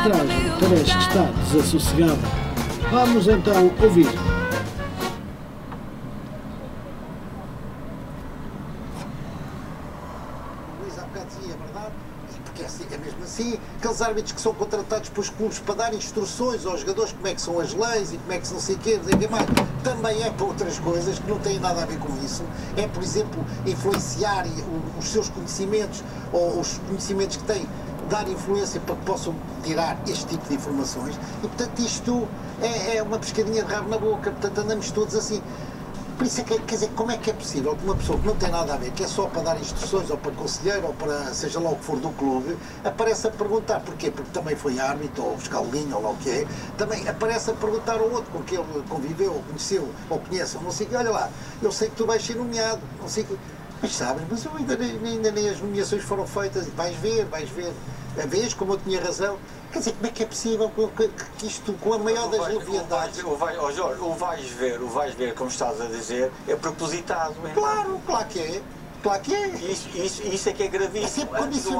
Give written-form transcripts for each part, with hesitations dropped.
arbitragem parece que está desassossegada. Vamos então ouvir. Luís há bocado dizia, é verdade, porque é mesmo assim, aqueles árbitros que são contratados pelos clubes para dar instruções aos jogadores como é que são as leis e como é que se não sei o quê, não sei o que mais, também é para outras coisas que não têm nada a ver com isso. É, por exemplo, influenciar os seus conhecimentos ou os conhecimentos que têm, dar influência para que possam tirar este tipo de informações e, portanto, isto é uma pescadinha de rabo na boca, portanto, andamos todos assim. Por isso é que, quer dizer, como é que é possível que uma pessoa que não tem nada a ver, que é só para dar instruções ou para conselheiro ou para seja lá o que for do clube, aparece a perguntar, porquê? Porque também foi árbitro ou fiscal de linha ou lá o que é, também aparece a perguntar ao outro com quem ele conviveu ou conheceu ou conhece, ou não sei o que, olha lá, eu sei que tu vais ser nomeado, não sei o que, mas sabem, mas eu ainda nem as nomeações foram feitas, e vais ver, a vez, como eu tinha razão. Quer dizer, como é que é possível que isto, com a maior das leviandades... Jorge, o vais ver, como estás a dizer, é propositado. Claro que é. Claro que é. Isso é que é gravíssimo. É sempre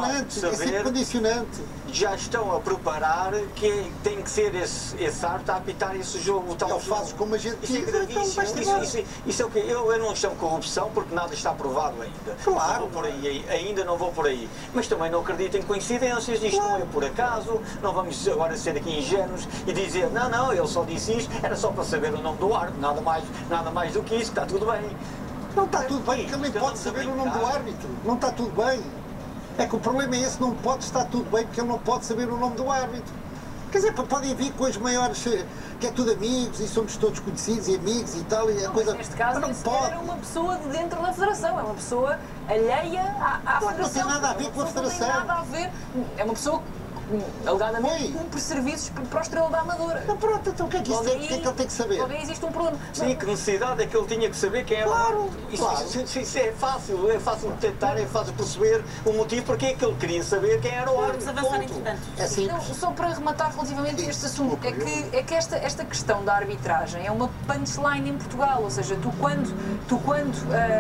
condicionante. Já estão a preparar que tem que ser esse árbitro a apitar esse jogo. Ele faz como a gente diz. Isso é gravíssimo. Isso é o quê? Eu não chamo corrupção porque nada está provado ainda. Claro. Ainda não vou por aí. Mas também não acredito em coincidências. Isto não é por acaso. Não vamos agora ser aqui ingênuos e dizer não, ele só disse isto, era só para saber o nome do árbitro. Nada mais do que isso, está tudo bem. Não está tudo bem, porque ele nem pode saber o nome do árbitro. Não está tudo bem. É que o problema é esse, não pode estar tudo bem porque ele não pode saber o nome do árbitro. Quer dizer, podem vir com as maiores, que é tudo amigos e somos todos conhecidos e amigos e tal, e a coisa... Neste caso, não pode. É uma pessoa de dentro da Federação, é uma pessoa alheia à Federação. Não tem nada a ver com a Federação. Não tem nada a ver, é uma pessoa alegadamente cumpre serviços para o Estrela da Amadora. Não, pronto, então o que é que, que ele tem que saber? Logo aí existe um problema. Sim, que necessidade é que ele tinha que saber quem era. Claro. Isso é fácil detectar, é fácil perceber o motivo porque é que ele queria saber quem era o árbitro. Vamos avançar entretanto. É simples. Não, só para rematar relativamente a este assunto, é que esta questão da arbitragem é uma punchline em Portugal, ou seja, tu quando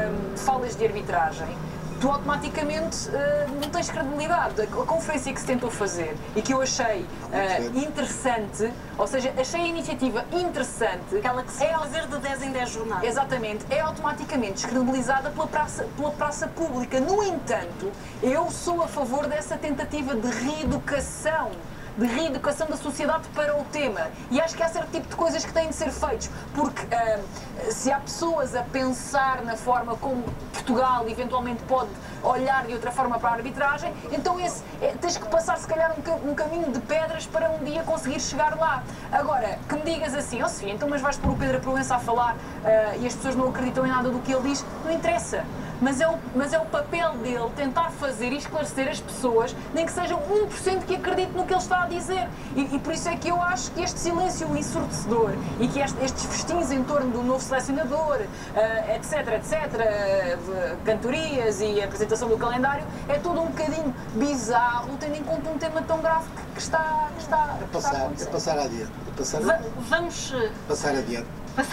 falas de arbitragem, tu automaticamente não tens credibilidade. A conferência que se tentou fazer e que eu achei interessante, ou seja, achei a iniciativa interessante... Aquela que se vai fazer de 10 em 10 jornadas. Exatamente. É automaticamente descredibilizada pela praça pública. No entanto, eu sou a favor dessa tentativa de reeducação da sociedade para o tema. E acho que há certo tipo de coisas que têm de ser feitos, porque se há pessoas a pensar na forma como Portugal eventualmente pode olhar de outra forma para a arbitragem, então tens que passar se calhar um caminho de pedras para um dia conseguir chegar lá. Agora, que me digas assim, Sofia, então mas vais pôr o Pedro Proença a falar e as pessoas não acreditam em nada do que ele diz, não interessa. Mas é o papel dele tentar fazer e esclarecer as pessoas, nem que sejam 1% que acreditem no que ele está a dizer. E por isso é que eu acho que este silêncio ensurdecedor e que estes festins em torno do novo selecionador, etc, cantorias e apresentação do calendário, é todo um bocadinho bizarro, tendo em conta um tema tão grave que está a acontecer. Passar adiante. Vamos passar adiante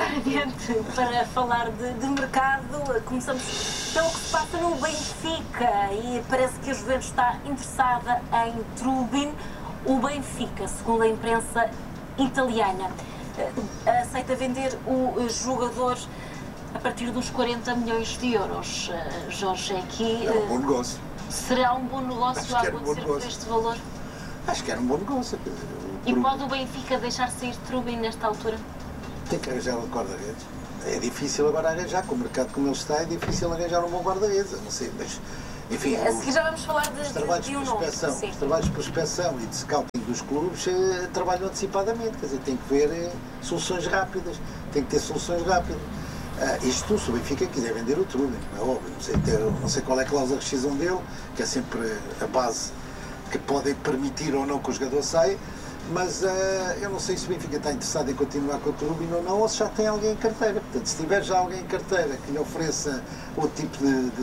para falar de mercado. Começamos pelo que se passa no Benfica e parece que a Juventus está interessada em Trubin. O Benfica, segundo a imprensa italiana, aceita vender o jogador a partir dos 40 milhões de euros. Jorge, aqui... É um bom negócio. Será um bom negócio a acontecer por este valor? Acho que era um bom negócio. E pode o Benfica deixar sair Trubin nesta altura? Tem que arranjar um guarda-redes. É difícil agora arranjar, com o mercado como ele está, é difícil arranjar um bom guarda-redes. Não sei, mas, enfim... A seguir já vamos falar os trabalhos de prospeção e de scouting dos clubes trabalham antecipadamente, quer dizer, tem que ver soluções rápidas, tem que ter soluções rápidas. Isto, se o Benfica quiser vender o Trubin, é óbvio, não sei qual é a cláusula de rescisão dele, que é sempre a base que podem permitir ou não que o jogador saia, mas eu não sei se o Benfica está interessado em continuar com o Trubin ou não, ou se já tem alguém em carteira. Portanto, se tiver já alguém em carteira que lhe ofereça outro tipo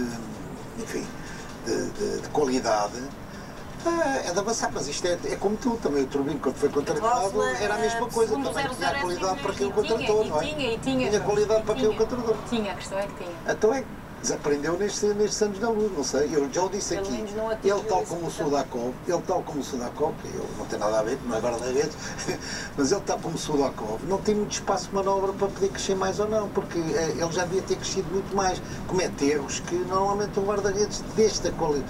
de qualidade, é de avançar. Mas isto é como tu, também o Trubin, quando foi contratado, era a mesma coisa, também tinha a qualidade para quem o contratou, não é? Tinha qualidade para quem o contratou. Tinha, a questão é que tinha. Então desaprendeu nestes anos da luz, não sei, eu já o disse Pelo aqui, menos não atingiu ele tal esse como o patamar. Sudakov, que eu não tenho nada a ver, não é guarda-redes, mas ele tal como o Sudakov, não tem muito espaço de manobra para poder crescer mais ou não, porque ele já devia ter crescido muito mais, comete erros que normalmente um guarda-redes deste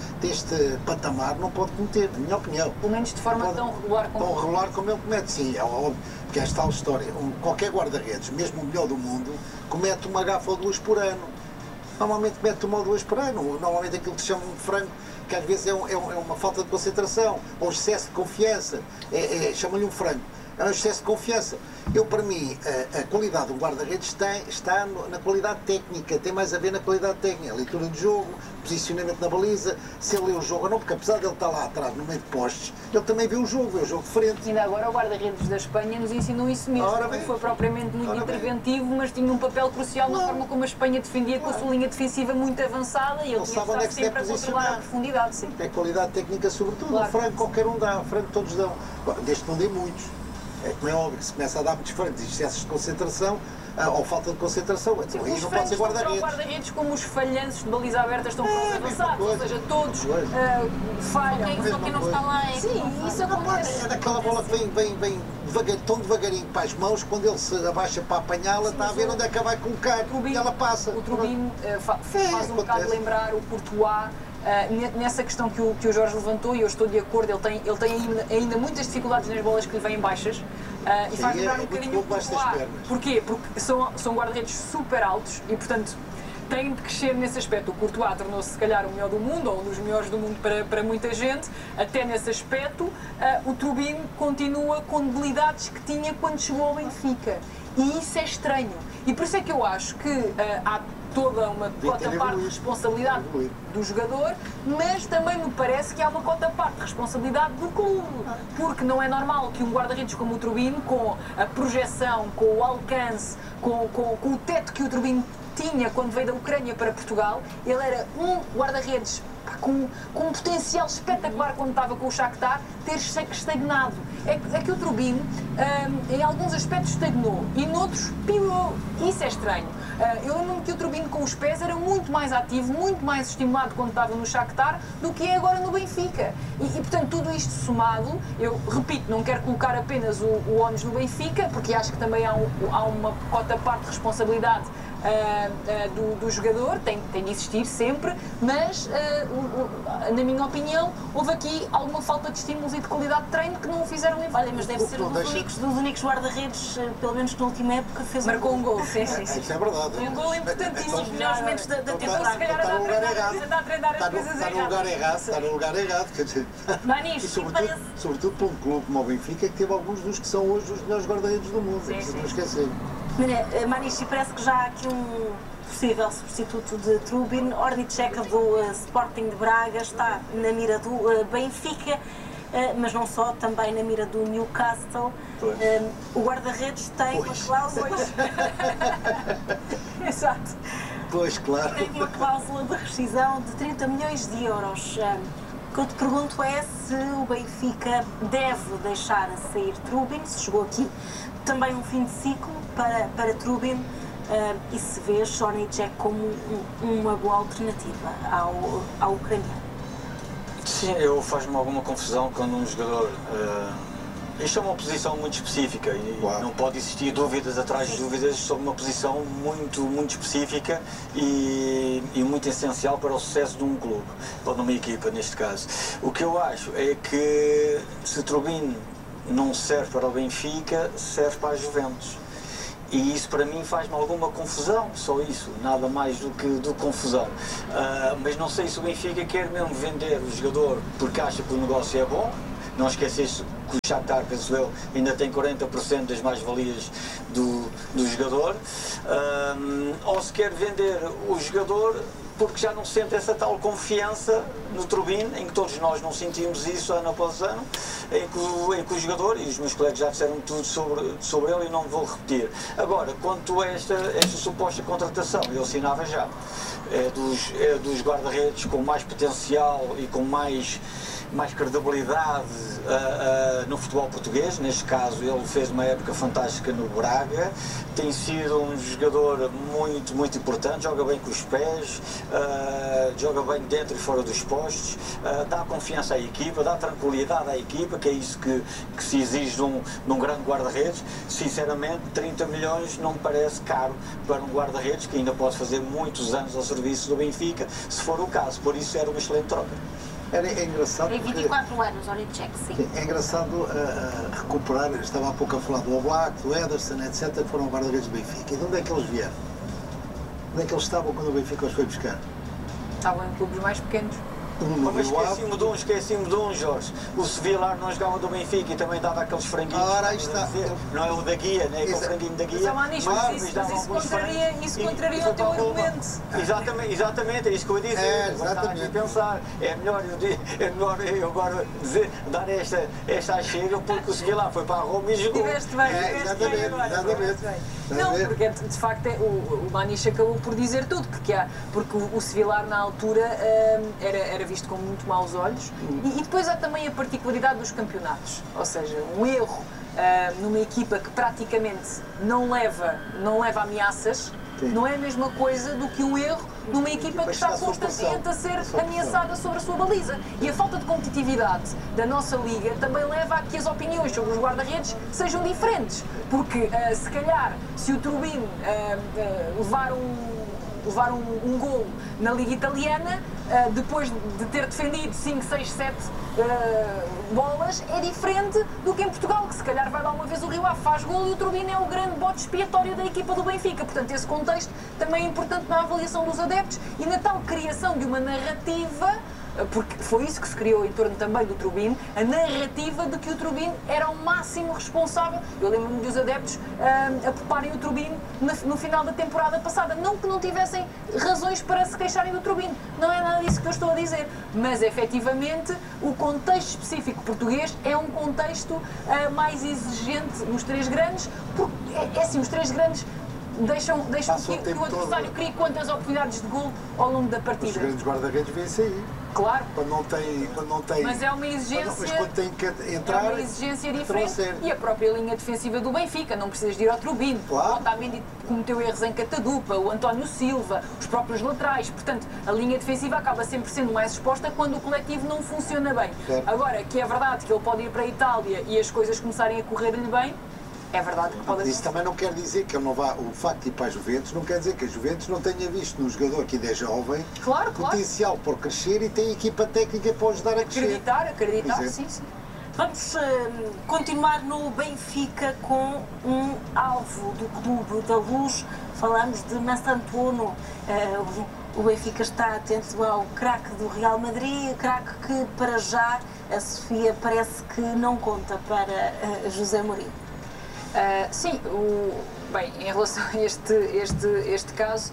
patamar não pode cometer, na minha opinião. Pelo menos de forma tão regular como... Tão regular como ele comete, sim, é óbvio, porque esta tal história, qualquer guarda-redes, mesmo o melhor do mundo, comete uma gafa ou duas por ano. Normalmente comete uma ou duas por ano, normalmente aquilo que se chama um frango, que às vezes é uma falta de concentração, ou excesso de confiança, chama-lhe um frango. É um excesso de confiança. Para mim, a qualidade de um guarda-redes está na qualidade técnica, tem mais a ver na qualidade técnica, a leitura do jogo, posicionamento na baliza, se ele lê o jogo ou não, porque apesar de ele estar lá atrás, no meio de postes, ele também vê o jogo de frente. Ainda agora o guarda-redes da Espanha nos ensinou isso mesmo. Não foi propriamente muito interventivo, mas tinha um papel crucial na forma como a Espanha defendia, com a sua linha defensiva muito avançada, e ele tinha que estar sempre a controlar a profundidade. Sim. É qualidade técnica sobretudo, claro. O frango qualquer um dá, o frango todos dão. Desde que não dê muitos. Como é óbvio que se começa a dar muitos frangos e excessos de concentração, ou falta de concentração, então aí não pode ser guarda-redes. Os guarda-redes, como os falhanços de baliza aberta, estão todos avançados, ou seja, todos falham. Só quem não está lá é... Sim, isso acontece. É daquela bola que vem tão devagarinho para as mãos, quando ele se abaixa para apanhá-la, está a ver onde é que a vai colocar e ela passa. O Trubin faz um bocado lembrar o Courtois. Nessa questão que o Jorge levantou, e eu estou de acordo, ele tem ainda muitas dificuldades nas bolas que lhe vêm baixas, e faz lembrar um bocadinho o Courtois. Porquê? Porque são guarda-redes super altos e, portanto, têm de crescer nesse aspecto. O Courtois tornou-se, se calhar, o melhor do mundo, ou um dos melhores do mundo para muita gente, até nesse aspecto. O Trubin continua com debilidades que tinha quando chegou ao Benfica, e isso é estranho. E por isso é que eu acho que há toda uma cota-parte de responsabilidade do jogador, mas também me parece que há uma cota-parte de responsabilidade do clube, porque não é normal que um guarda-redes como o Trubin, com a projeção, com o alcance, com o teto que o Trubin tinha quando veio da Ucrânia para Portugal, ele era um guarda-redes com um potencial espetacular quando estava com o Shakhtar, ter estagnado. É que o Trubin, em alguns aspectos, estagnou e noutros piorou. Isso é estranho. Eu lembro-me que o Trubin com os pés era muito mais ativo, muito mais estimulado quando estava no Shakhtar do que é agora no Benfica. E portanto, tudo isto somado, eu repito, não quero colocar apenas o ónus no Benfica, porque acho que também há uma cota-parte de responsabilidade do jogador, tem de existir sempre, mas na minha opinião houve aqui alguma falta de estímulos e de qualidade de treino que não o fizeram em. Olha, mas deve ser dos únicos guarda-redes, pelo menos na última época, marcou um gol. Sim. Isso é verdade. Um gol importantíssimo. Os melhores momentos da temporada. Se calhar anda a treinar as coisas erradas. Está no lugar errado, quer dizer. Manis, e sobretudo para um clube como o Benfica, que teve alguns dos que são hoje os melhores guarda-redes do mundo, não esquecer. Manis, parece que já há aqui um possível substituto de Trubin. Ornicek do Sporting de Braga está na mira do Benfica, mas não só, também na mira do Newcastle. O guarda-redes tem uma cláusula. Exato. Pois, claro. Tem uma cláusula de rescisão de 30 milhões de euros. O que eu te pergunto é se o Benfica deve deixar a sair Trubin, se chegou aqui também um fim de ciclo para Trubin, e se vês Ornicek como uma boa alternativa ao ucraniano. Sim, faz-me alguma confusão quando um jogador... isto é uma posição muito específica e não pode existir dúvidas atrás de dúvidas sobre uma posição muito, muito específica e muito essencial para o sucesso de um clube, ou de uma equipa neste caso. O que eu acho é que se Trubin não serve para o Benfica, serve para a Juventus. E isso para mim faz-me alguma confusão, só isso, nada mais do que confusão. Mas não sei se o Benfica quer mesmo vender o jogador porque acha que o negócio é bom. Não esqueces que o Shakhtar, penso eu, ainda tem 40% das mais-valias do jogador. Ou se quer vender o jogador porque já não sente essa tal confiança no Trubin, em que todos nós não sentimos isso ano após ano, em que o jogador, e os meus colegas já disseram tudo sobre ele e não vou repetir. Agora, quanto a esta suposta contratação, eu assinava já. É dos guarda-redes com mais potencial e com mais mais credibilidade no futebol português. Neste caso, ele fez uma época fantástica no Braga, tem sido um jogador muito importante, joga bem com os pés, joga bem dentro e fora dos postos, dá confiança à equipa, dá tranquilidade à equipa, que é isso que se exige de um grande guarda-redes. Sinceramente, 30 milhões não me parece caro para um guarda-redes que ainda pode fazer muitos anos ao serviço do Benfica, se for o caso. Por isso era uma excelente troca. É engraçado Tem porque 24 anos, Oricek, sim. é engraçado recuperar, estava há pouco a falar do Oblak, do Ederson, etc, que foram guarda-redes do Benfica. E de onde é que eles vieram? Onde é que eles estavam quando o Benfica os foi buscar? Estavam em clubes mais pequenos. No Mas Rio Ave. esqueci-me de um, Jorge. O Sevillar não jogava do Benfica e também dava aqueles franguinhos. Ora, aí está. Não é o da guia, não é aquele franguinho da guia. Mas isso contraria o teu argumento. Exatamente, é isso que eu ia dizer. É, Agora estava aqui a exatamente. pensar. É melhor eu agora dar esta chega, porque o Sevillar foi para a Roma e jogou. Tiveste bem, É, tiveste bem agora. exatamente. Não, porque de facto o Maniche acabou por dizer tudo, porque o Sevillar na altura era visto com muito maus olhos e depois há também a particularidade dos campeonatos, ou seja, um erro numa equipa que praticamente não leva ameaças. Sim. Não é a mesma coisa do que um erro numa equipa que está constantemente a ser ameaçada sobre a sua baliza. E a falta de competitividade da nossa liga também leva a que as opiniões sobre os guarda-redes sejam diferentes. Porque, se calhar, se o Turbin levar um golo na Liga Italiana, depois de ter defendido 5, 6, 7 bolas, é diferente do que em Portugal, que se calhar vai lá uma vez o Rio Ave, faz golo e o Turbin é o grande bote expiatório da equipa do Benfica. Portanto, esse contexto também é importante na avaliação dos adeptos e na tal criação de uma narrativa, porque foi isso que se criou em torno também do Turbin, a narrativa de que o Turbin era o máximo responsável. Eu lembro-me dos adeptos a pouparem o Turbin no final da temporada passada. Não que não tivessem razões para se queixarem do Turbin, não é nada disso que eu estou a dizer, mas efetivamente o contexto específico português é um contexto mais exigente nos três grandes, porque é assim, os três grandes deixam que o adversário crie quantas oportunidades de golo ao longo da partida. Os grandes guarda-redes vêm-se aí. Claro. Quando não tem. Mas é uma exigência. Mas quando tem que entrar. É uma exigência diferente. Trouxer. E a própria linha defensiva do Benfica, não precisas de ir ao Turbin. Claro. O Otamendi cometeu erros em Catadupa, o António Silva, os próprios laterais. Portanto, a linha defensiva acaba sempre sendo mais exposta quando o coletivo não funciona bem. Certo. Agora, que é verdade que ele pode ir para a Itália e as coisas começarem a correr-lhe bem, é verdade que pode Isso também não quer dizer que ele não vá. O facto de ir para a Juventus não quer dizer que a Juventus não tenha visto num jogador que ainda é jovem Claro. potencial por crescer e tem equipa técnica para ajudar a crescer. Acreditar, Por sim, sim. Vamos continuar no Benfica com um alvo do Clube da Luz. Falamos de Massantuono. O Benfica está atento ao craque do Real Madrid, craque que para já a Sofia parece que não conta para José Mourinho. Sim, bem, em relação a este caso,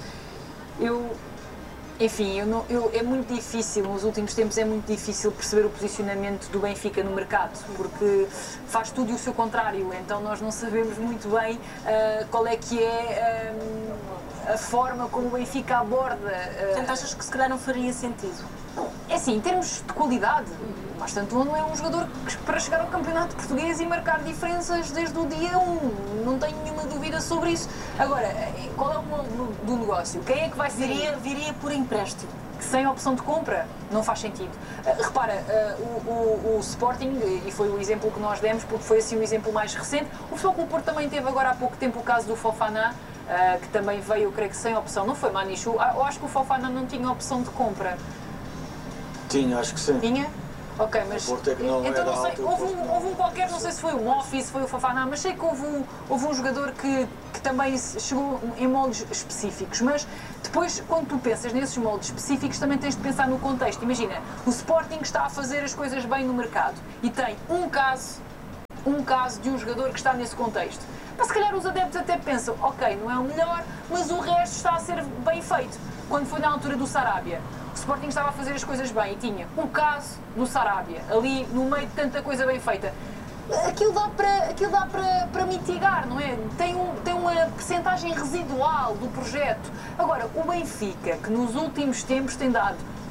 é muito difícil, nos últimos tempos é muito difícil perceber o posicionamento do Benfica no mercado, porque faz tudo e o seu contrário, então nós não sabemos muito bem qual é que é a forma como o Benfica aborda. Portanto, achas que se calhar não faria sentido? É assim, em termos de qualidade, o Massantuono é um jogador que para chegar ao campeonato português e marcar diferenças desde o dia 1, não tenho nenhuma dúvida sobre isso. Agora, qual é o modo do negócio? Quem é que vai ser? Viria por empréstimo. Sem opção de compra, não faz sentido. Repara, o Sporting, e foi o exemplo que nós demos, porque foi assim o exemplo mais recente, o Futebol Clube do Porto também teve agora há pouco tempo o caso do Fofana, que também veio, eu creio que sem opção, não foi Manichu? Eu acho que o Fofana não tinha opção de compra. Tinha, acho que sim. Tinha? Ok, mas O Porto é que não então era não sei, alto, houve um qualquer, não sei se foi o Moffi, se foi o Fofana, mas sei que houve um jogador que também chegou em moldes específicos, mas depois, quando tu pensas nesses moldes específicos, também tens de pensar no contexto. Imagina, o Sporting está a fazer as coisas bem no mercado e tem um caso de um jogador que está nesse contexto. Mas se calhar os adeptos até pensam, ok, não é o melhor, mas o resto está a ser bem feito. Quando foi na altura do Sarabia, o Sporting estava a fazer as coisas bem e tinha o caso do Sarabia, ali no meio de tanta coisa bem feita. Aquilo dá para mitigar, não é? Tem uma percentagem residual do projeto. Agora, o Benfica, que nos últimos tempos tem dado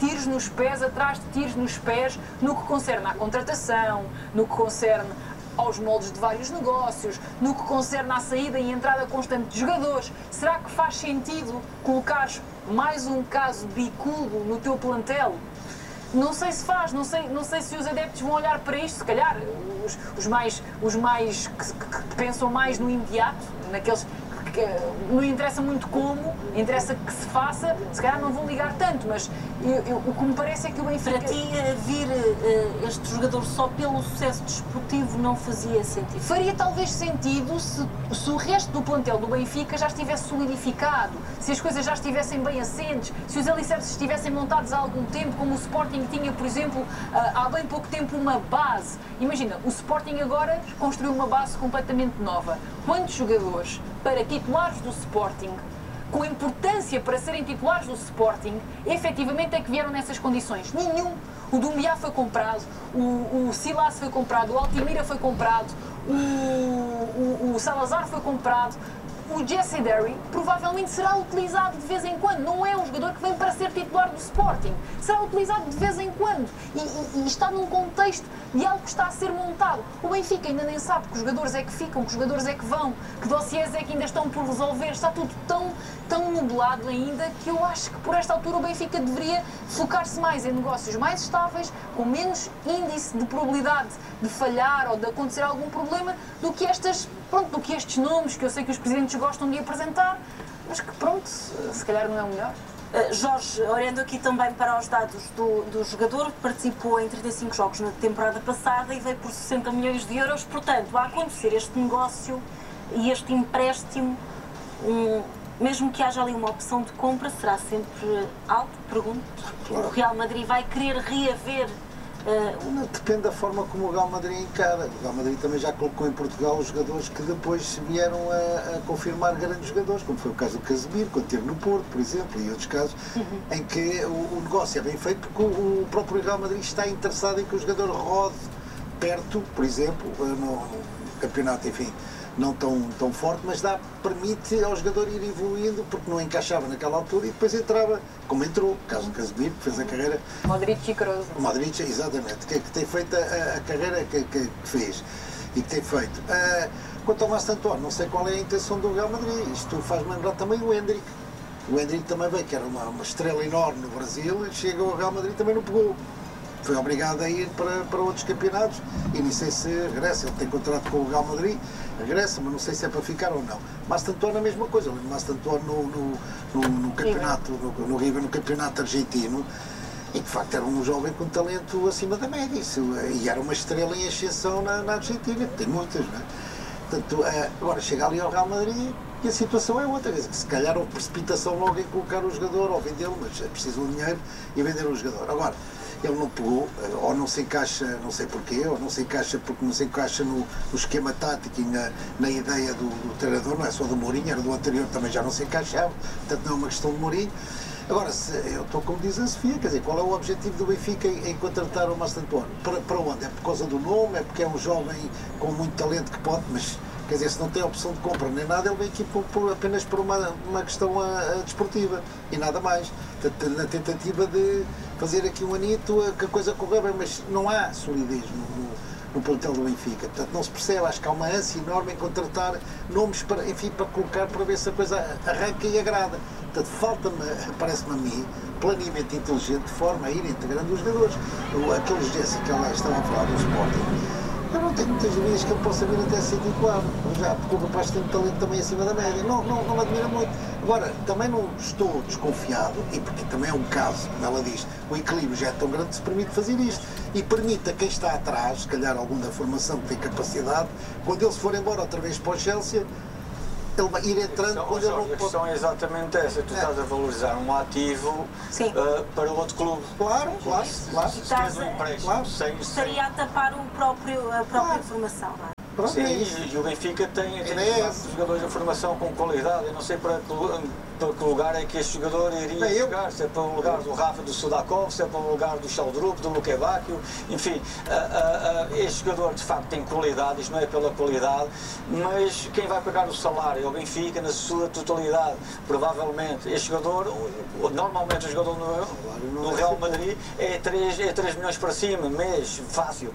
tiros nos pés, atrás de tiros nos pés, no que concerne à contratação, no que concerne aos moldes de vários negócios, no que concerne à saída e entrada constante de jogadores. Será que faz sentido colocares mais um caso bicudo no teu plantel? Não sei se faz, não sei se os adeptos vão olhar para isto, se calhar os mais que pensam mais no imediato, naqueles que não interessa muito como, interessa que se faça, se calhar não vão ligar tanto, mas o que me parece é que o Benfica... Para ti, vir este jogador só pelo sucesso desportivo não fazia sentido? Faria talvez sentido se o resto do plantel do Benfica já estivesse solidificado, se as coisas já estivessem bem assentes, se os alicerces estivessem montados há algum tempo, como o Sporting tinha, por exemplo, há bem pouco tempo uma base. Imagina, o Sporting agora construiu uma base completamente nova. Quantos jogadores para titulares do Sporting, com importância para serem titulares do Sporting, efetivamente é que vieram nessas condições? Nenhum. O Doumbia foi comprado, o Silas foi comprado, o Altimira foi comprado, o Salazar foi comprado. O Jesse Derry provavelmente será utilizado de vez em quando. Não é um jogador que vem para ser titular do Sporting. Será utilizado de vez em quando. E está num contexto de algo que está a ser montado. O Benfica ainda nem sabe que jogadores é que ficam, que jogadores é que vão, que dossiês é que ainda estão por resolver. Está tudo tão nublado ainda que eu acho que por esta altura o Benfica deveria focar-se mais em negócios mais estáveis, com menos índice de probabilidade de falhar ou de acontecer algum problema do que estes nomes que eu sei que os presidentes gostam de apresentar, mas que pronto, se calhar não é o melhor. Jorge, olhando aqui também para os dados do jogador, participou em 35 jogos na temporada passada e veio por 60 milhões de euros, portanto, a acontecer este negócio e este empréstimo, mesmo que haja ali uma opção de compra, será sempre alto? Pergunto. Claro. O Real Madrid vai querer reaver? Depende da forma como o Real Madrid encara. O Real Madrid também já colocou em Portugal os jogadores que depois vieram a confirmar grandes jogadores, como foi o caso do Casemiro, quando esteve no Porto, por exemplo, e outros casos, em que o negócio é bem feito porque o próprio Real Madrid está interessado em que o jogador rode perto, por exemplo, no campeonato, enfim, não tão forte, mas permite ao jogador ir evoluindo, porque não encaixava naquela altura e depois entrava, como entrou, caso do Casemiro, que fez a carreira... Modric e Kroos. Modric, exatamente, que tem feito a carreira que fez e que tem feito. Quanto ao Mastro António, não sei qual é a intenção do Real Madrid, isto faz-me lembrar também o Hendrick. O Hendrick também veio, que era uma estrela enorme no Brasil, chega ao Real Madrid e também não pegou. Foi obrigado a ir para outros campeonatos e nem sei se regressa. Ele tem contrato com o Real Madrid, regressa, mas não sei se é para ficar ou não. Mastro António é a mesma coisa. O Mastro António no campeonato, no River, no campeonato argentino, e de facto era um jovem com talento acima da média. E era uma estrela em ascensão na Argentina, que tem muitas, não é? Portanto, agora chega ali ao Real Madrid e a situação é outra. Se calhar houve precipitação logo em colocar o jogador ou vendê-lo, mas é preciso um dinheiro e vender o jogador. Agora, ele não pegou, ou não se encaixa, não sei porquê, ou não se encaixa porque não se encaixa no esquema tático e na ideia do treinador, não é só do Mourinho, era do anterior, também já não se encaixava, portanto não é uma questão de Mourinho. Agora, eu estou como diz a Sofia, quer dizer, qual é o objetivo do Benfica em contratar o Mastro António? Para onde? É por causa do nome, é porque é um jovem com muito talento que pode, mas quer dizer, se não tem opção de compra nem nada, ele vem aqui apenas por uma questão desportiva e nada mais. Portanto, na tentativa de fazer aqui um anito, que a coisa correu bem, mas não há solidez no plantel do Benfica. Portanto, não se percebe, acho que há uma ânsia enorme em contratar nomes para colocar para ver se a coisa arranca e agrada. Portanto, falta-me, parece-me a mim, planeamento inteligente de forma a ir integrando os jogadores. Aquele Jesse que ela estava a falar do Sporting, eu não tenho muitas dúvidas que ele possa vir até ser titular, já porque o rapaz tem um talento também acima da média. Não me admira muito. Agora, também não estou desconfiado, e porque também é um caso, como ela diz, o equilíbrio já é tão grande que se permite fazer isto. E permite a quem está atrás, se calhar algum da formação que tem capacidade, quando ele se for embora outra vez para o Chelsea, ele vai ir entrando quando ele não pode. A questão é exatamente essa, tu estás a valorizar um ativo para outro clube. Claro. Se tens um empréstimo, estaria a tapar a própria formação, não é? Pronto, Sim, é isso. e o Benfica tem é jogadores de formação com qualidade. Eu não sei para que lugar é que este jogador iria jogar, se é para o lugar do Rafa, do Sudakov, se é para o lugar do Sheldrup, do Lukebakio, enfim, este jogador de facto tem qualidade, isto não é pela qualidade, mas quem vai pagar o salário é o Benfica na sua totalidade, provavelmente. Este jogador, normalmente o jogador no Real Madrid é 3 milhões para cima, mês, fácil.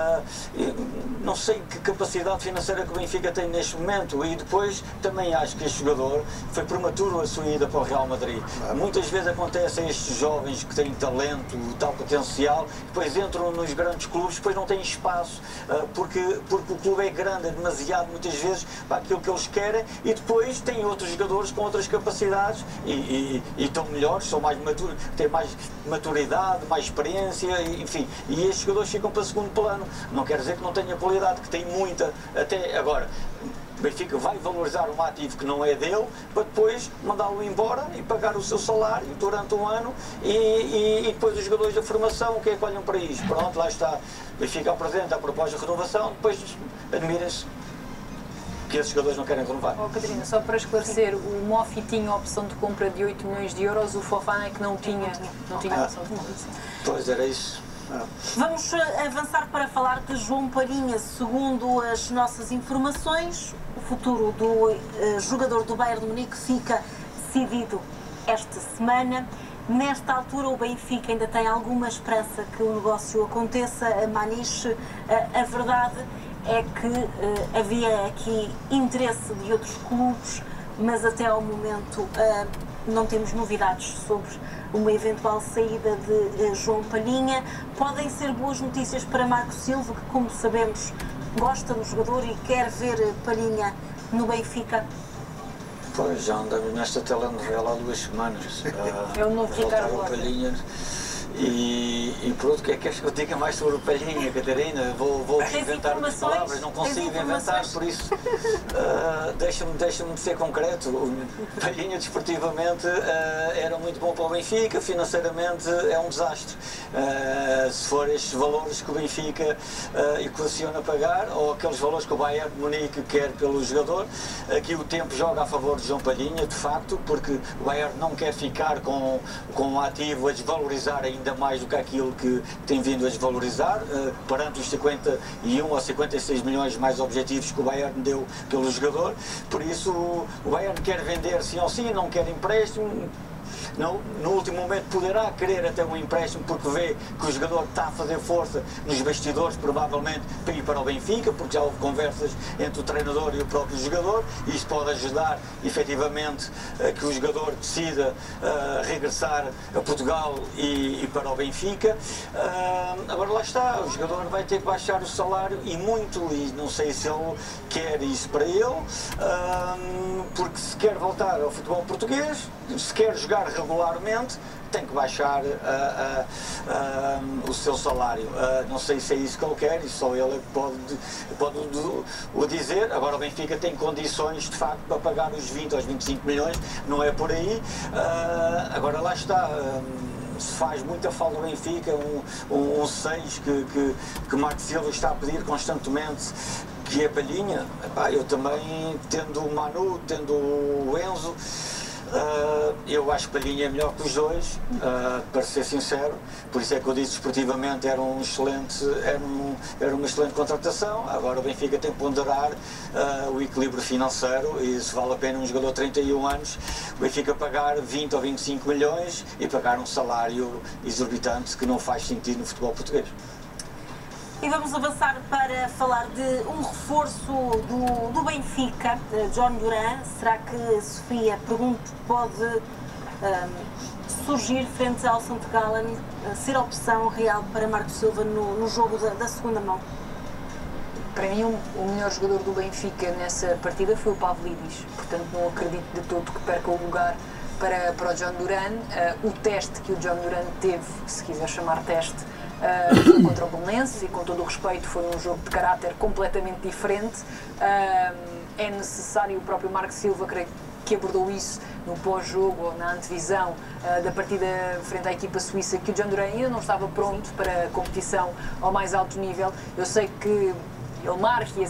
Não sei que capacidade financeira que o Benfica tem neste momento, e depois também acho que este jogador foi prematuro a sua ida para o Real Madrid. Muitas vezes acontece a estes jovens que têm talento, tal potencial, depois entram nos grandes clubes, depois não têm espaço, porque o clube é grande, é demasiado muitas vezes para aquilo que eles querem, e depois têm outros jogadores com outras capacidades e estão melhores, são mais maturos, têm mais maturidade, mais experiência, enfim, e estes jogadores ficam para segundo plano. Não quer dizer que não tenha qualidade, que tem muita, até agora. O Benfica vai valorizar um ativo que não é dele para depois mandá-lo embora e pagar o seu salário durante um ano e depois os jogadores da formação, o que é que olham para isto? Pronto, lá está. O Benfica apresenta a proposta de renovação, depois admirem-se que esses jogadores não querem renovar. Catarina, só para esclarecer, o Moffi tinha a opção de compra de 8 milhões de euros, o Fofana é que não tinha a opção de compra. Pois era isso. Vamos avançar para falar de João Palhinha. Segundo as nossas informações, o futuro do jogador do Bayern de Munique fica decidido esta semana. Nesta altura, o Benfica ainda tem alguma esperança que o negócio aconteça. A Maniche, a verdade é que havia aqui interesse de outros clubes, mas até ao momento não temos novidades sobre uma eventual saída de João Palhinha. Podem ser boas notícias para Marco Silva, que, como sabemos, gosta do jogador e quer ver Palhinha no Benfica. Pois, já andamos nesta telenovela há 2 semanas. É o novo Ricardo Palhinha. E pronto, o que é que queres que eu diga mais sobre o Palhinha, Catarina? Vou inventar umas palavras, não consigo inventar, por isso deixa-me ser concreto. O Palhinha desportivamente era muito bom para o Benfica, financeiramente é um desastre. Se for estes valores que o Benfica equaciona pagar, ou aqueles valores que o Bayern de Munique quer pelo jogador, aqui o tempo joga a favor de João Palhinha, de facto, porque o Bayern não quer ficar com um ativo a desvalorizar ainda mais do que aquilo que tem vindo a desvalorizar, perante os 51 ou 56 milhões mais objetivos que o Bayern deu pelo jogador. Por isso o Bayern quer vender sim ou sim, não quer empréstimo. No último momento poderá querer até um empréstimo, porque vê que o jogador está a fazer força nos bastidores, provavelmente para ir para o Benfica, porque já houve conversas entre o treinador e o próprio jogador, e isso pode ajudar efetivamente a que o jogador decida regressar a Portugal e para o Benfica. Agora lá está, o jogador vai ter que baixar o salário e muito, e não sei se ele quer isso para ele, porque se quer voltar ao futebol português, se quer jogar regularmente, tem que baixar o seu salário. Não sei se é isso que ele quer, e só ele pode o dizer. Agora o Benfica tem condições de facto para pagar os 20 aos 25 milhões, não é por aí. Agora lá está. Se faz muita falta ao Benfica, um 6 que Marco Silva está a pedir constantemente, que é Palhinha. Eu também, tendo o Manu, tendo o Enzo, eu acho que Palhinha é melhor que os dois, para ser sincero. Por isso é que eu disse, esportivamente era uma excelente contratação. Agora o Benfica tem que ponderar o equilíbrio financeiro, e se vale a pena um jogador de 31 anos, o Benfica pagar 20 ou 25 milhões e pagar um salário exorbitante que não faz sentido no futebol português. E vamos avançar para falar de um reforço do Benfica, John Duran. Será que, Sofia, pode surgir frente ao St. Gallen, ser a opção real para Marco Silva no jogo da segunda mão? Para mim, o melhor jogador do Benfica nessa partida foi o Pavlidis, portanto não acredito de todo que perca o lugar para o John Duran. O teste que o John Duran teve, se quiser chamar teste, contra o Belenenses, e com todo o respeito foi um jogo de caráter completamente diferente. É necessário, o próprio Marco Silva, creio que abordou isso no pós-jogo ou na antevisão da partida frente à equipa suíça, que o John Duran ainda não estava pronto para a competição ao mais alto nível. Eu sei que ele marca e assiste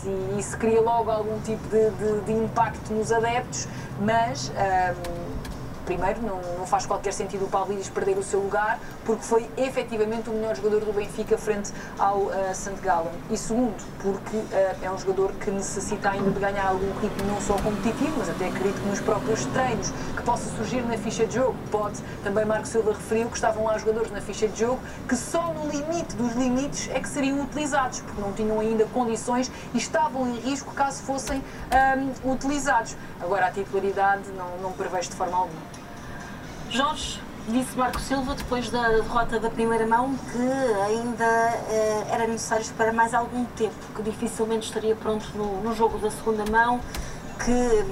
e isso cria logo algum tipo de impacto nos adeptos, mas primeiro, não faz qualquer sentido o Pavlidis perder o seu lugar, porque foi efetivamente o melhor jogador do Benfica frente ao St. Gallen. E segundo, porque é um jogador que necessita ainda de ganhar algum ritmo, não só competitivo, mas até acredito que nos próprios treinos que possa surgir na ficha de jogo. Pode, também Marco Silva referiu que estavam lá jogadores na ficha de jogo que só no limite dos limites é que seriam utilizados, porque não tinham ainda condições e estavam em risco caso fossem utilizados. Agora, a titularidade não prevejo de forma alguma. Jorge, disse Marco Silva, depois da derrota da primeira mão, que ainda era necessário esperar mais algum tempo, que dificilmente estaria pronto no jogo da segunda mão, que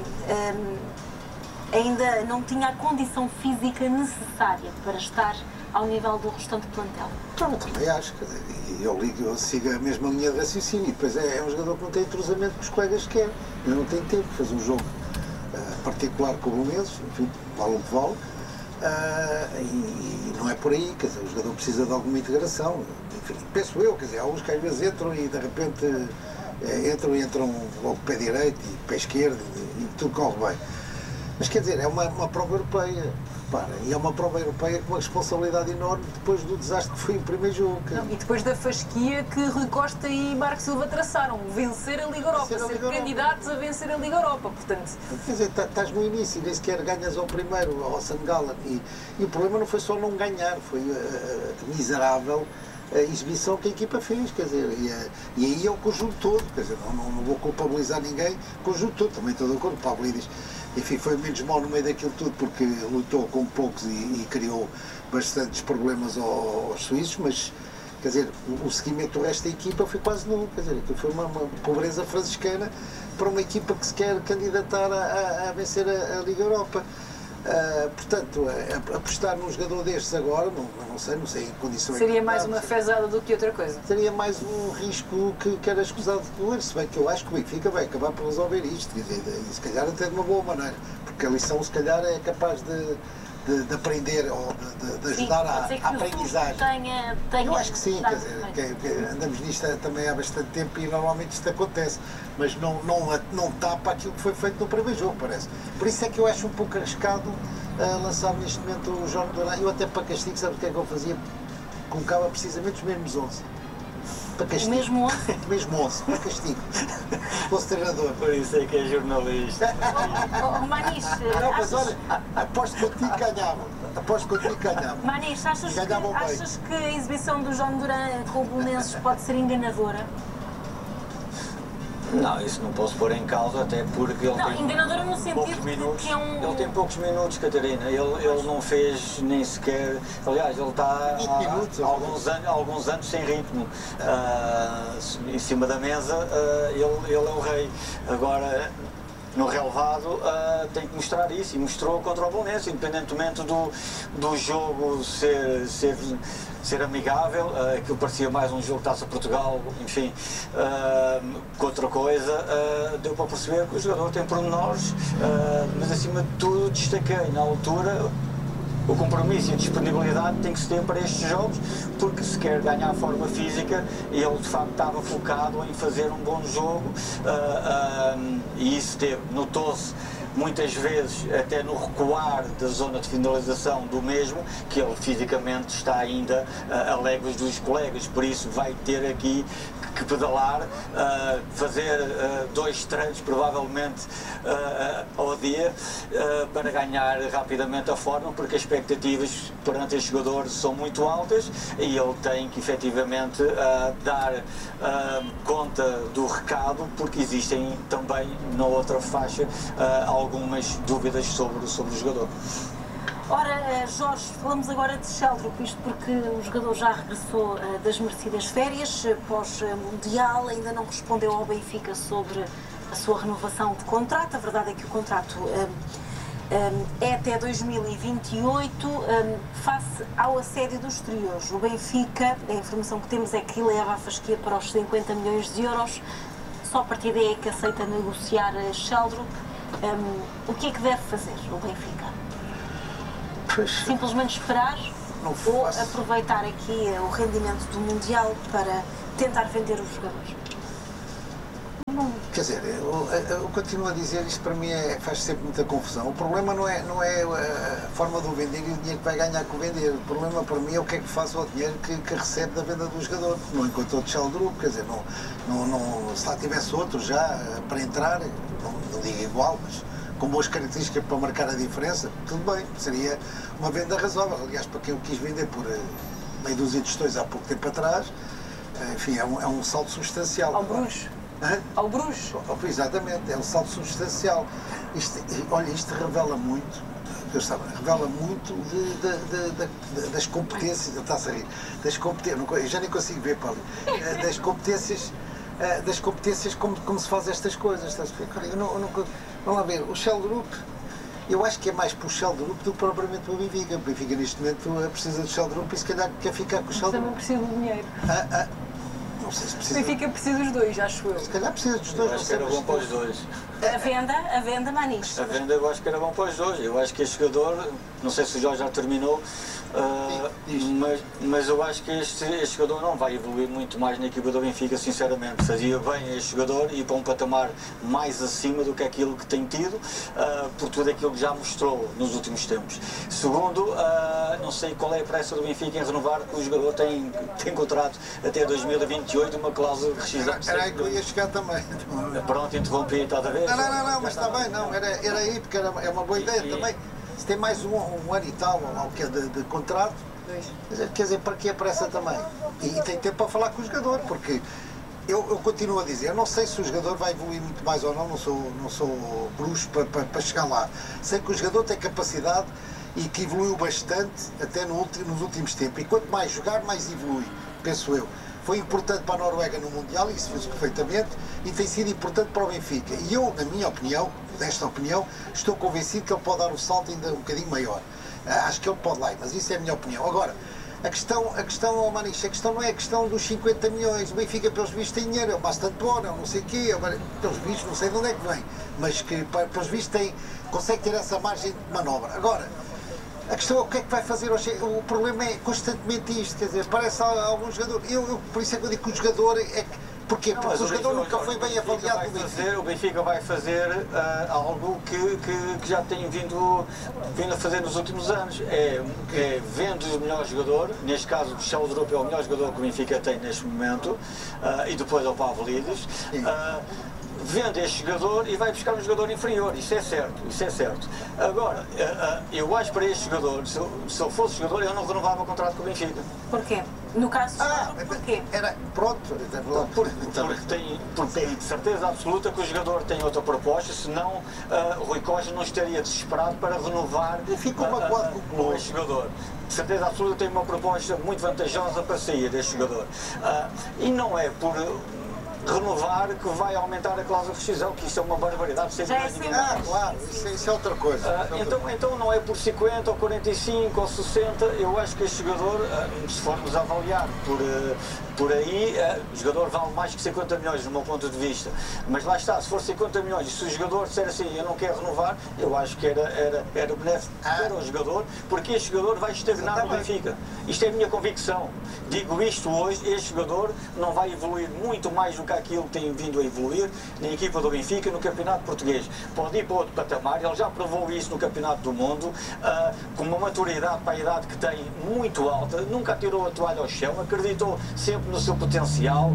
ainda não tinha a condição física necessária para estar ao nível do restante plantel. Não, também acho, eu sigo a mesma linha de raciocínio, e depois é um jogador que não tem entrosamento com os colegas que quer, ele não tem tempo, fez um jogo particular com o Belenenses, enfim, vale o que vale. E não é por aí, quer dizer, o jogador precisa de alguma integração, enfim, penso eu, quer dizer, há uns que às vezes entram e de repente entram logo pé direito e pé esquerdo e tudo corre bem. Mas quer dizer, é uma prova europeia, repara, e é uma prova europeia com uma responsabilidade enorme depois do desastre que foi o primeiro jogo. E depois da fasquia que Rui Costa e Marco Silva traçaram, vencer a Liga Europa, ser candidatos a vencer a Liga Europa, portanto... Quer dizer, estás no início e nem sequer ganhas ao primeiro, ao St. Gallen, e o problema não foi só não ganhar, foi a miserável exibição que a equipa fez, quer dizer, e aí é o conjunto todo, quer dizer, não vou culpabilizar ninguém, o conjunto todo, também estou de acordo, o Pavlidis, enfim, foi menos mal no meio daquilo tudo porque lutou com poucos e criou bastantes problemas aos suíços, mas, quer dizer, o seguimento do resto da equipa foi quase nulo, quer dizer, aquilo foi uma pobreza franciscana para uma equipa que se quer candidatar a vencer a Liga Europa. Portanto, apostar num jogador destes agora, não sei em condições... Seria mais uma fezada do que outra coisa. Seria mais um risco que era escusado de correr, se bem que eu acho que o Benfica vai acabar por resolver isto, quer dizer, e se calhar até de uma boa maneira, porque a lição se calhar é capaz de aprender ou de ajudar à aprendizagem. Eu acho que sim, quer dizer, que andamos nisto também há bastante tempo e normalmente isto acontece, mas não tapa aquilo que foi feito no primeiro jogo, parece. Por isso é que eu acho um pouco arriscado lançar neste momento o Jorge Duran. Eu até para castigo, sabe o que é que eu fazia? Colocava precisamente os mesmos 11. Para castigo. O mesmo 11? O mesmo 11, para castigo. Fosse treinador. Por isso é que é jornalista. Maniche, não, mas olha, aposto contigo que ganhava. Maniche, achas que a exibição do João Duran com o Belenenses pode ser enganadora? Não, isso não posso pôr em causa, até porque ele tem enganadora no sentido poucos minutos. que é um... Ele tem poucos minutos, Catarina. Ele não fez nem sequer... Aliás, ele está há alguns anos sem ritmo. Em cima da mesa, ele é o rei. Agora, no relevado, tem que mostrar isso, e mostrou contra o Belenenses, independentemente do jogo ser amigável, aquilo parecia mais um jogo de Taça Portugal, enfim, que outra coisa, deu para perceber que o jogador tem pormenores, mas acima de tudo destaquei na altura o compromisso e a disponibilidade tem que se ter para estes jogos, porque se quer ganhar forma física, ele de facto estava focado em fazer um bom jogo, e isso notou-se muitas vezes até no recuar da zona de finalização do mesmo, que ele fisicamente está ainda a léguas dos colegas, por isso vai ter aqui que pedalar, fazer 2 treinos provavelmente ao dia, para ganhar rapidamente a forma, porque as expectativas perante este jogador são muito altas e ele tem que efetivamente dar conta do recado, porque existem também na outra faixa algumas dúvidas sobre o jogador. Ora, Jorge, falamos agora de Sheldrup, isto porque o jogador já regressou das merecidas férias, pós-mundial, ainda não respondeu ao Benfica sobre a sua renovação de contrato. A verdade é que o contrato é até 2028, face ao assédio dos exteriores. O Benfica, a informação que temos é que leva a fasquia para os 50 milhões de euros, só a partir daí é que aceita negociar Sheldrup. O que é que deve fazer o Benfica? Simplesmente esperar ou aproveitar aqui o rendimento do Mundial para tentar vender os jogadores? Quer dizer, eu continuo a dizer, isto para mim faz sempre muita confusão. O problema não é a forma de o vender e o dinheiro que vai ganhar com o vender. O problema para mim é o que é que faz ao dinheiro que recebe da venda do jogador. Não encontrou o Sheldrup, quer dizer, se lá tivesse outro já para entrar, não digo igual, mas com boas características para marcar a diferença, tudo bem, seria uma venda razoável. Aliás, para quem o quis vender por meia dúzia de tostões há pouco tempo atrás, enfim, é um salto substancial. Ao Bruges. Ao Bruges. Exatamente, é um salto substancial. Olha, isto revela muito, revela muito das competências, está-se a rir, das competências, eu já nem consigo ver, Paulo, das competências como se faz estas coisas, estás a ver? Vamos lá ver, o Sheldrup, eu acho que é mais para o Sheldrup do que propriamente para o Benfica. O Benfica neste momento precisa do Sheldrup e se calhar quer ficar com o Sheldrup. Também precisa do dinheiro. Não sei se precisa. O Benfica precisa dos dois, acho eu. Se calhar precisa dos dois. Eu acho que era bom para os dois. A venda, Manis. A venda eu acho que era bom para os dois. Eu acho que este jogador, não sei se o Jorge já terminou, mas eu acho que este jogador não vai evoluir muito mais na equipa do Benfica, sinceramente. Fazia bem este jogador ir para um patamar mais acima do que aquilo que tem tido, por tudo aquilo que já mostrou nos últimos tempos. Segundo, não sei qual é a pressa do Benfica em renovar, porque o jogador tem contrato até 2028, uma cláusula de rescisão. Era aí que eu ia chegar também. Pronto, interrompi, está a ver? Não, mas está bem, não, era aí, porque é uma boa ideia também. Se tem mais um ano e tal, ou o que é de contrato, quer dizer, para que a pressa também? E tem tempo para falar com o jogador, porque eu continuo a dizer, eu não sei se o jogador vai evoluir muito mais ou não sou bruxo para chegar lá. Sei que o jogador tem capacidade e que evoluiu bastante até nos últimos tempos. E quanto mais jogar, mais evolui, penso eu. Foi importante para a Noruega no Mundial, isso fez perfeitamente, e tem sido importante para o Benfica. E eu, na minha opinião, desta opinião, estou convencido que ele pode dar um salto ainda um bocadinho maior. Acho que ele pode lá, mas isso é a minha opinião. Agora, a questão, Maniche, a questão não é a questão dos 50 milhões. O Benfica, pelos vistos, tem dinheiro, é bastante bom, não sei o quê. Agora, pelos vistos, não sei de onde é que vem, mas que, pelos vistos, consegue ter essa margem de manobra. Agora, a questão é o que é que vai fazer hoje. O problema é constantemente isto, quer dizer, parece algum jogador. Por isso é que eu digo que o jogador é que. Porquê? Porque o jogador nunca foi bem avaliado no Benfica. O Benfica vai fazer algo que já tem vindo a fazer nos últimos anos. Vende o melhor jogador, neste caso o Sheldrup é o melhor jogador que o Benfica tem neste momento, e depois ao Pavlidis. Vende este jogador e vai buscar um jogador inferior, isso é certo. Agora, eu acho para este jogador, se eu fosse jogador, eu não renovava o contrato com o Benfica. Porquê? No caso do porquê? Porque tem de certeza absoluta que o jogador tem outra proposta, senão Rui Costa não estaria desesperado para renovar com este jogador. De certeza absoluta tem uma proposta muito vantajosa para sair deste jogador. E não é por renovar que vai aumentar a cláusula de rescisão, que isso é uma barbaridade. Claro, isso é outra coisa. Então não é por 50 ou 45 ou 60, eu acho que este jogador, se formos avaliar por aí, o jogador vale mais que 50 milhões, no meu ponto de vista. Mas lá está, se for 50 milhões e se o jogador disser assim, eu não quero renovar, eu acho que era benéfico para o jogador, porque este jogador vai estagnar no Benfica. Isto é a minha convicção. Digo isto hoje, este jogador não vai evoluir muito mais do que aquilo que tem vindo a evoluir na equipa do Benfica no Campeonato Português. Pode ir para outro patamar, ele já provou isso no Campeonato do Mundo, com uma maturidade para a idade que tem muito alta, nunca tirou a toalha ao chão, acreditou sempre no seu potencial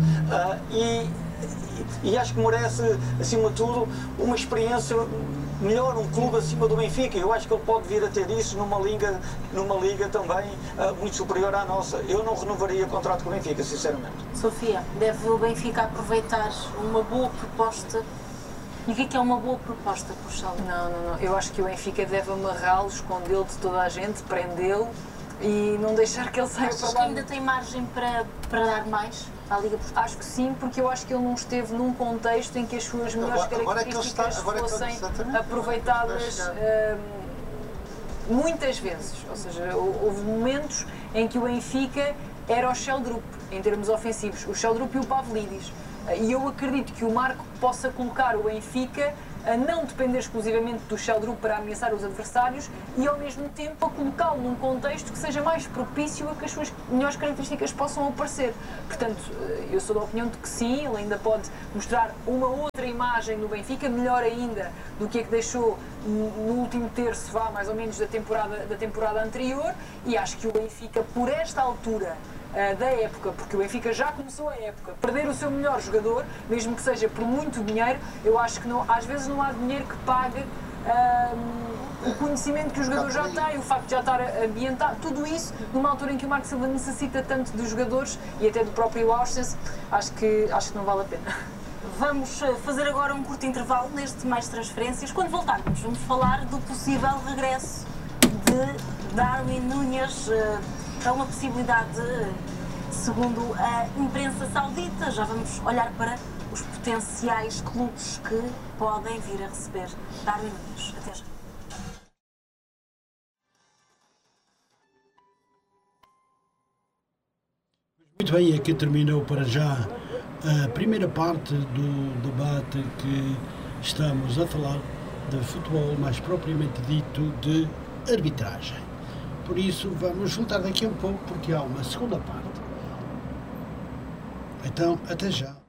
e acho que merece, acima de tudo, uma experiência melhor, um clube acima do Benfica. Eu acho que ele pode vir a ter isso numa liga também muito superior à nossa. Eu não renovaria o contrato com o Benfica, sinceramente. Sofia, deve o Benfica aproveitar uma boa proposta? E o que é uma boa proposta para o Sheldrup? Não. Eu acho que o Benfica deve amarrá-lo, escondê-lo de toda a gente, prendê-lo e não deixar que ele saia para lá. Achas que ainda tem margem para dar mais à Liga Portuguesa? Acho que sim, porque eu acho que ele não esteve num contexto em que as suas melhores características fossem aproveitadas muitas vezes. Ou seja, houve momentos em que o Benfica era o Sheldrup, em termos ofensivos, o Sheldrup e o Pavlidis. E eu acredito que o Marco possa colocar o Benfica a não depender exclusivamente do Sheldrup para ameaçar os adversários e, ao mesmo tempo, a colocá-lo num contexto que seja mais propício a que as suas melhores características possam aparecer. Portanto, eu sou da opinião de que sim, ele ainda pode mostrar uma outra imagem do Benfica, melhor ainda do que a que deixou no último terço, mais ou menos, da temporada anterior, e acho que o Benfica, por esta altura da época, porque o Benfica já começou a época, perder o seu melhor jogador, mesmo que seja por muito dinheiro, eu acho que às vezes não há dinheiro que pague o conhecimento que o jogador já tem, o facto de já estar ambientado, tudo isso numa altura em que o Marco Silva necessita tanto dos jogadores e até do próprio Auschwitz, acho que não vale a pena. Vamos fazer agora um curto intervalo neste Mais Transferências. Quando voltarmos, vamos falar do possível regresso de Darwin Núñez. É uma possibilidade, segundo a imprensa saudita. Já vamos olhar para os potenciais clubes que podem vir a receber Darwin Núñez. Até já. Muito bem, aqui terminou para já a primeira parte do debate que estamos a falar de futebol, mais propriamente dito de arbitragem. Por isso, vamos voltar daqui a um pouco, porque há uma segunda parte. Então, até já.